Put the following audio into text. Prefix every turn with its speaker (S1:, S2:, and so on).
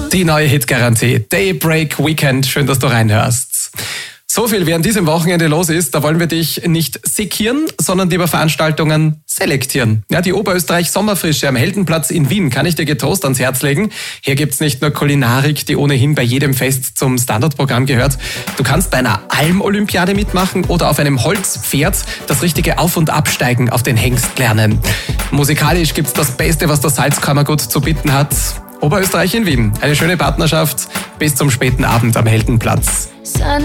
S1: Die neue Hitgarantie. Daybreak Weekend. Schön, dass du reinhörst. So viel, wie an diesem Wochenende los ist, da wollen wir dich nicht sekieren, sondern lieber Veranstaltungen selektieren. Ja, die Oberösterreich Sommerfrische am Heldenplatz in Wien kann ich dir getrost ans Herz legen. Hier gibt's nicht nur Kulinarik, die ohnehin bei jedem Fest zum Standardprogramm gehört. Du kannst bei einer Almolympiade mitmachen oder auf einem Holzpferd das richtige Auf- und Absteigen auf den Hengst lernen. Musikalisch gibt's das Beste, was das Salzkammergut zu bieten hat. Oberösterreich in Wien. Eine schöne Partnerschaft bis zum späten Abend am Heldenplatz.